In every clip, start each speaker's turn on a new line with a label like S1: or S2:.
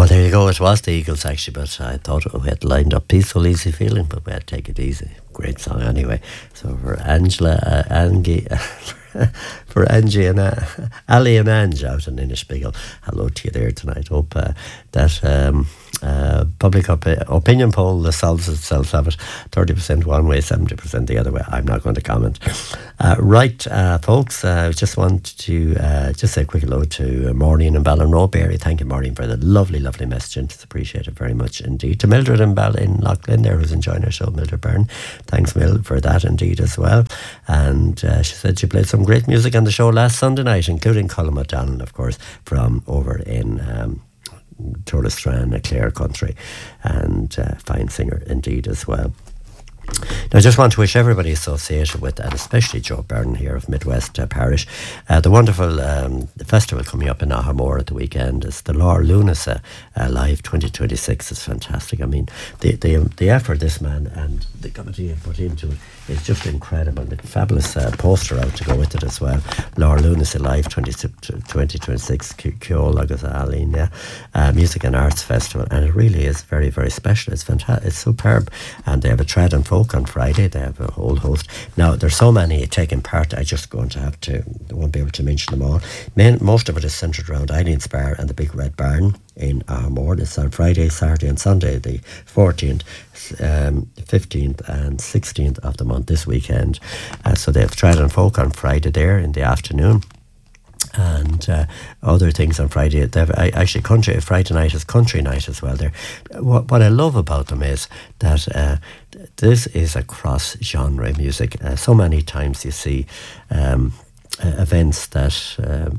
S1: there you go. It was the Eagles, actually, but I thought we had lined up Peaceful, Easy Feeling, but we had to Take It Easy. Great song anyway. So for Angela, Angie, for Angie and Ali and Ange out in Inishbiggle, hello to you there tonight. Hope that public opinion poll solves itself. Have it 30% one way, 70% the other way. I'm not going to comment. Right, folks, I just want to just say a quick hello to Maureen and Ballinrobe. Thank you, Maureen, for the lovely message. It's appreciated very much indeed. To Mildred and Bell in Loughlin there, who's enjoying our show, Mildred Byrne. Thanks, Mil, for that indeed as well. And she said she played some great music on the show last Sunday night, including Colin O'Donnell, of course, from over in Touristran, Clare country, and fine singer indeed as well. Now, I just want to wish everybody associated with, and especially Joe Byrne here of Midwest Parish, the wonderful festival coming up in Ahamore at the weekend is the Lár Lúnasa Live 2026. It's fantastic. I mean, the effort this man and the committee have put into it is just incredible. The fabulous poster out to go with it as well. Lár Lúnasa Live 2026, Ceol agus Aline, Music and Arts Festival, and it really is very, very special. It's fantastic. It's superb, and they have a trad and folk on Friday. They have a whole host. Now, there's so many taking part, I just going to have to, I won't be able to mention them all. Most of it is centred around Eileen's Bar and the Big Red Barn in Ahamore. It's on Friday, Saturday and Sunday, the 14th, 15th and 16th of the month this weekend. So they have trad and folk on Friday there in the afternoon. And other things on Friday. They have, actually, Friday night is country night as well there. What I love about them is that this is a cross-genre music. So many times you see events that,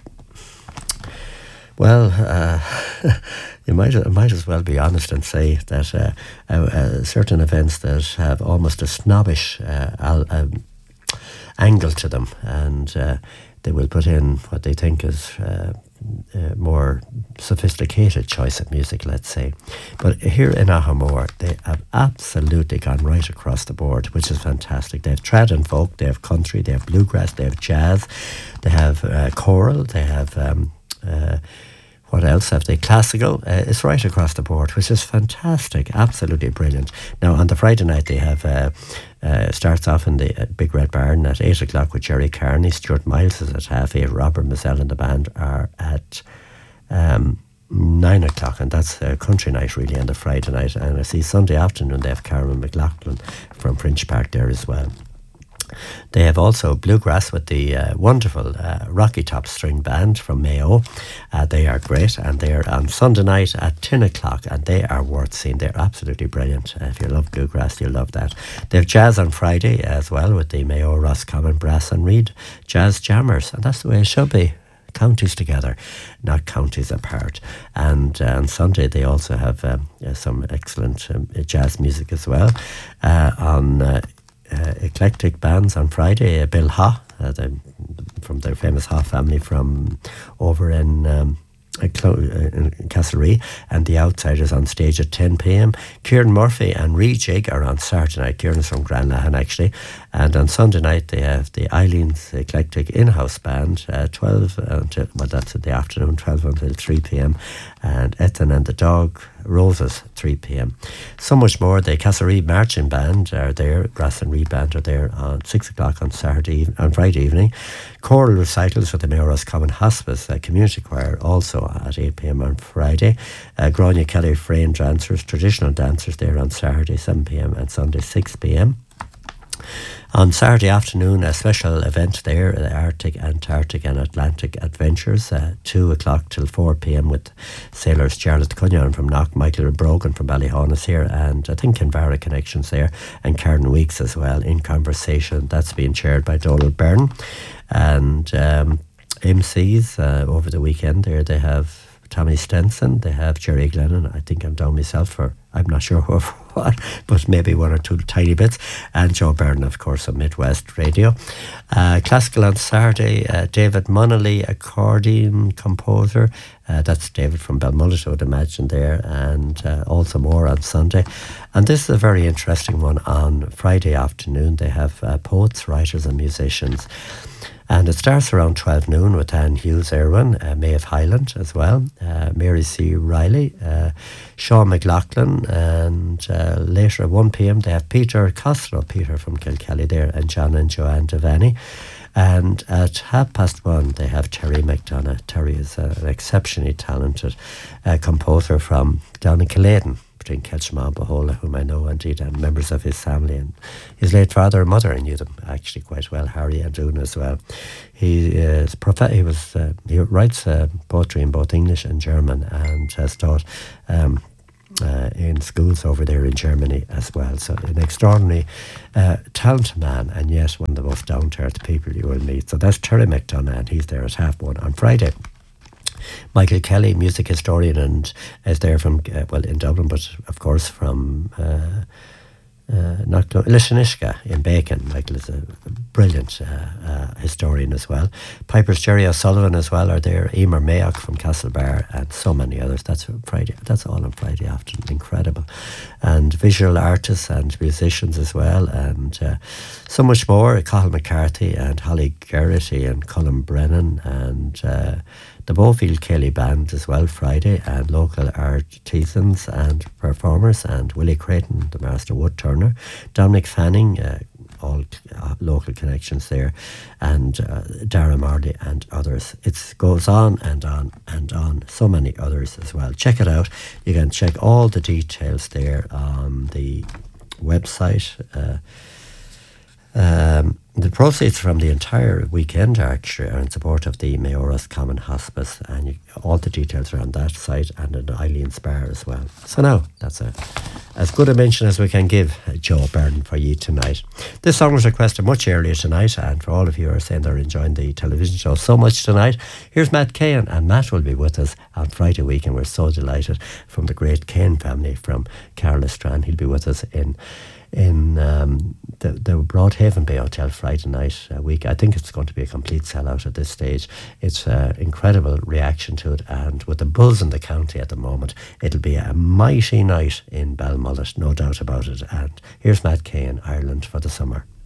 S1: you might as well be honest and say that certain events that have almost a snobbish angle to them, and they will put in what they think is more sophisticated choice of music, let's say. But here in Ahamore, they have absolutely gone right across the board, which is fantastic. They have trad and folk, they have country, they have bluegrass, they have jazz, they have choral, they have what else have they? Classical. It's right across the board, which is fantastic. Absolutely brilliant. Now, on the Friday night, they have starts off in the Big Red Barn at 8 o'clock with Jerry Carney. Stuart Miles is at 8:30. Robert Mazzell and the band are at 9 o'clock, and that's a country night really on the Friday night. And I see Sunday afternoon they have Carmen McLaughlin from Fringe Park there as well. They have also bluegrass with the wonderful Rocky Top String Band from Mayo. They are great, and they're on Sunday night at 10 o'clock, and they are worth seeing. They're absolutely brilliant. If you love bluegrass, you'll love that. They have jazz on Friday as well with the Mayo, Roscommon, Brass and Reed Jazz Jammers, and that's the way it should be. Counties together, not counties apart. And on Sunday they also have some excellent jazz music as well. On eclectic bands on Friday, Bill Ha, from their famous Ha family from over in Castlereagh, and the Outsiders on stage at 10 p.m. Kieran Murphy and Rejig are on Saturday night. Kieran's from Granlahan actually, and on Sunday night they have the Eileen's Eclectic in-house band 12 until, well, that's in the afternoon, 12 until 3 p.m. and Ethan and the Dog Roses 3 p.m. So much more. The Castlereagh Marching Band are there, Brass and Reed Band are there on 6 o'clock on Friday evening. Choral recitals for the Mayo Roscommon Hospice Community Choir also at 8 p.m. on Friday. Grania Kelly Frame dancers, traditional dancers there on Saturday 7 p.m. and Sunday 6 p.m. On Saturday afternoon, a special event there, the Arctic, Antarctic and Atlantic Adventures, 2 o'clock till 4 p.m. with sailors Charlotte Cunyon from Knock, Michael Brogan from Ballyhaunis here, and I think Kinvara Connections there, and Karen Weeks as well in conversation. That's being chaired by Donald Byrne. And MCs over the weekend there, they have Tommy Stenson, they have Jerry Glennon, I think I'm down myself for, I'm not sure what, but maybe one or two tiny bits, and Joe Byrne, of course, of Midwest Radio. Classical on Saturday, David Munnelly, accordion composer, that's David from Belmullet, I would imagine there, and also more on Sunday. And this is a very interesting one on Friday afternoon. They have poets, writers and musicians. And it starts around 12 noon with Anne Hughes Irwin, Maeve Highland as well, Mary C. Riley, Sean McLaughlin, and later at 1 p.m. they have Peter Costello, Peter from Kilkelly there, and John and Joanne Devaney. And at 1:30 they have Terry McDonough. Terry is an exceptionally talented composer from down in Killaden, between Ketchum and Bohola, whom I know indeed, and members of his family. And his late father and mother, I knew them actually quite well, Harry and Una as well. He writes poetry in both English and German, and has taught in schools over there in Germany as well. So an extraordinary talented man, and yet one of the most down-to-earth people you will meet. So that's Terry McDonough, and he's there at 1:30 on Friday. Michael Kelly, music historian, and is there from, in Dublin, but of course from Lishanishka in Bacon. Michael is a brilliant historian as well. Piper's Jerry O'Sullivan as well are there. Emer Mayock from Castlebar, and so many others. That's Friday. That's all on Friday afternoon. Incredible. And visual artists and musicians as well, and so much more. Cathal McCarthy and Holly Geraghty and Colin Brennan, and the Bowfield Kelly Band as well Friday, and local artisans and performers, and Willie Creighton, the master wood turner, Dominic Fanning, all local connections there, and Dara Marley and others. It goes on and on and on. So many others as well. Check it out. You can check all the details there on the website. The proceeds from the entire weekend actually are in support of the Mayoras Common Hospice, and all the details are on that site and in Eileen's Bar as well. So now, that's as good a mention as we can give Joe Byrne for you tonight. This song was requested much earlier tonight, and for all of you who are saying they're enjoying the television show so much tonight, here's Matt Cahan, and Matt will be with us on Friday week, and we're so delighted, from the great Cahan family from Carlastrand. He'll be with us in the Broadhaven Bay Hotel Friday night week. I think it's going to be a complete sellout at this stage. It's an incredible reaction to it, and with the buzz in the county at the moment, it'll be a mighty night in Balmullet, no doubt about it. And here's Matt Cahan, Ireland for the Summer.